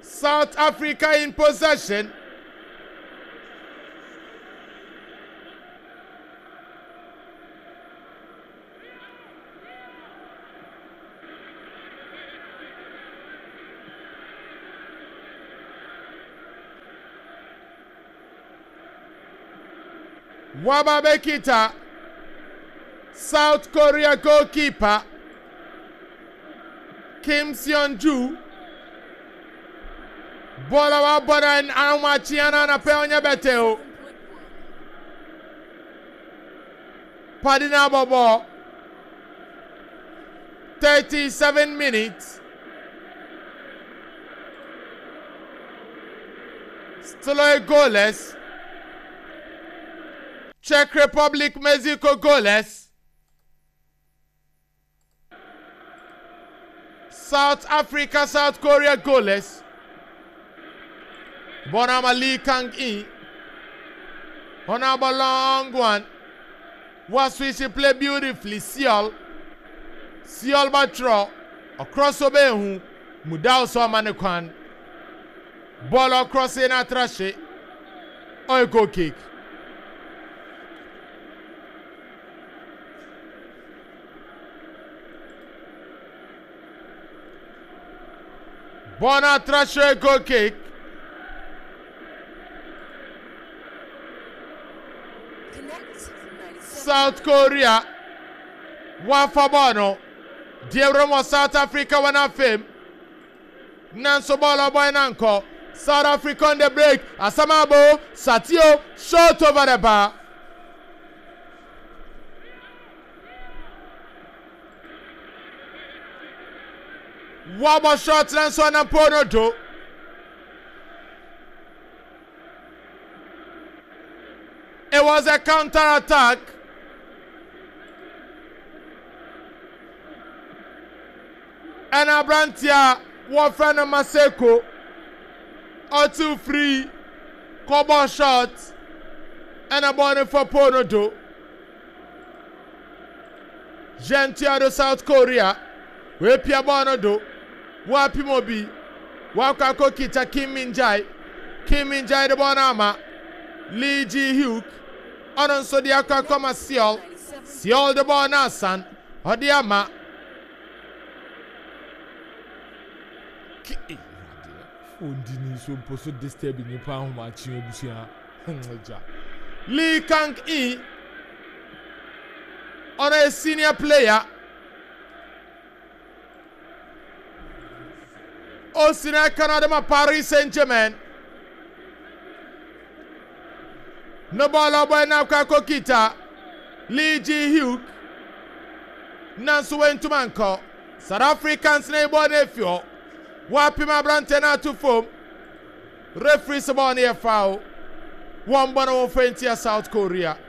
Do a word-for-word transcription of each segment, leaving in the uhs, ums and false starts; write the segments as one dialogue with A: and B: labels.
A: South Africa in possession. Wababekita, South Korea goalkeeper. Kim Seon-ju. Bola wa bola in Anwachiana na peonya beteo. Padina Bobo. thirty-seven minutes. Still a goalless. Czech Republic, Mexico goalless. South Africa, South Korea goalless. Bonama Lee Kang-in. Honorable long one. Waswishi play beautifully. Seol. Seol Batro. Across Obehu. Mudao Somanekwan. Ball across in a trashe. Or a goal kick. Bona trashe goal kick. South Korea. Wafabono. Diabromo South Africa wana fame. Nanso bola boy nanko. South Africa on the break. Asamabo. Satio. Short over the bar. Wabo shot Nanso Nampono do. It was a counter attack. And Abrantia, Wafana Maseko, or two free, Kobo shot, and a bonnet for Ponodo. Gentia de South Korea, Wepia Bonodo, Wapi Mobi, Wakako Kita Kim Min-jae, Kim Min-jae de Bonama, Lee Ji-hyuk, Ononso Diaka Koma Seol, Seol de Bonasan, Odiama. Ondini so poso disturbing you pa homa chi obusia nja Lee Kang-in on a senior player o senior Canada ma Paris Saint-Germain no ball boy na kwa kokita Lee Ji-hyuk Nanso Wentumanko South Africans na ibo na efio Wapi Mabrante na to foam. Referee Sabani a foul. One bona one twenty South Korea.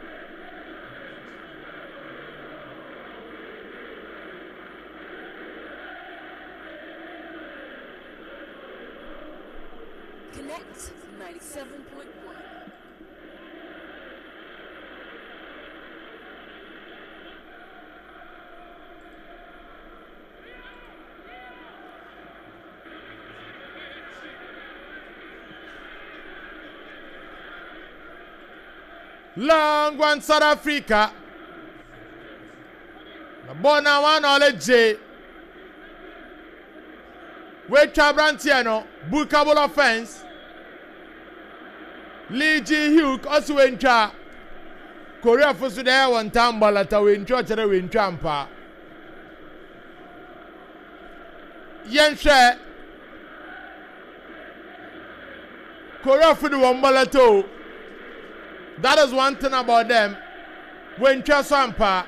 B: Connect ninety-seven point one.
A: Long one South Africa. The bona one ole J. Wait Cabrantiano. Bookable offense. Lee Ji-hyuk also went to Korea for today one time balata win church and win trampa. Yenshe Korea for the one balato. That is one thing about them. When Chasampa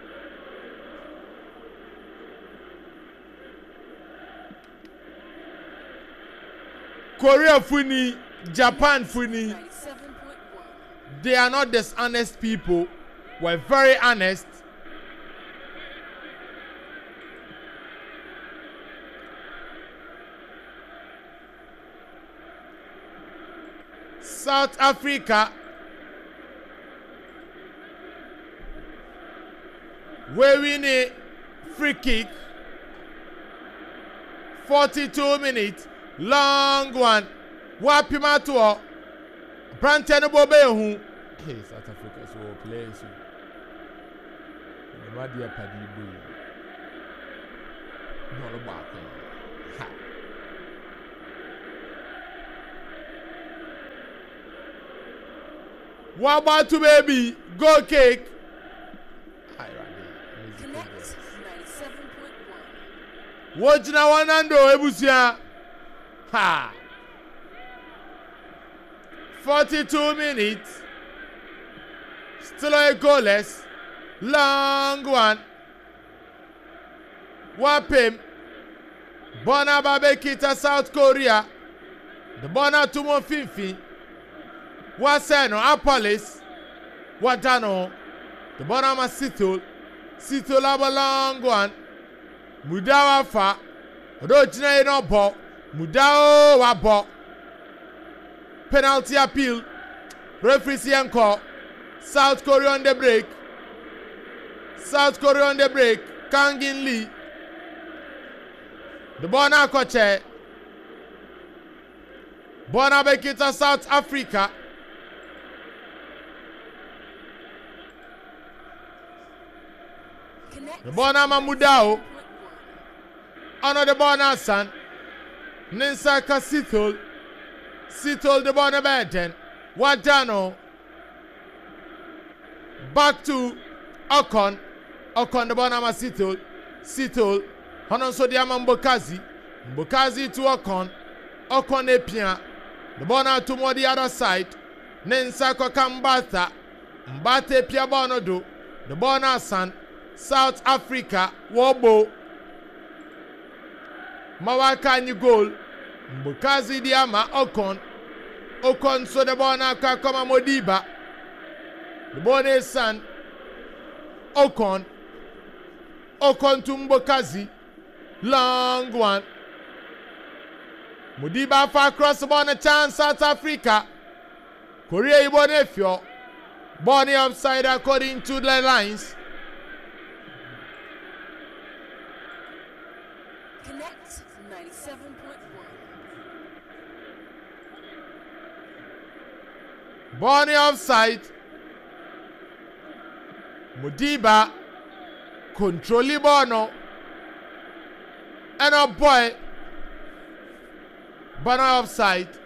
A: Korea Funi, Japan Funi, they are not dishonest people. We're very honest. South Africa. We win a free kick. forty-two minutes. Long one. Wapima to Branten Bobehu. Hey, South Africa, so play. So. What do you do? No, no, back. Ha. What about to baby? Go cake.
B: Connect ninety-seven point one.
A: Watch now one and do Ebusia. Ha. forty-two minutes. Still a goalless. Long one. Wapim. Bona Babekita, South Korea. The Bona Tumo Fifi. Waseno, Apolis. Wadano. The Bona Masito. Sito Laba long one. Mudawa fa. Rojina no bo. Mudao wabo. Penalty appeal. Referee Sianko. South Korea on the break. South Korea on the break. Kangin Lee. The Bona Koche. Bona Bekita, South Africa. The Bona Mamudao. Honor the Bona son. Ninsaka Sithol. Sithol the Bona Beten. Wadano. Back to Okon. Okon the Bona Masithol. Sithol. Honon so diama Mbokazi. Mbokazi to Okon. Okon Epia. The Bona to more the other side. Ninsaka Kambata. Mbate Pia Bonodo. The Bona son. South Africa. Wobo. Mawaka ni goal. Mbokazi diama Okon. Okon so the Bona Kakoma Modiba. The Bona son. Okon. Okon to Mbokazi. Long one. Modiba far across the Bona chance South Africa. Korea Ibonefio. Bonnie upside according to the lines.
B: Connect ninety-seven point one.
A: Bonnie offside. Modiba controlling Bono. And a boy. Bonnie offside.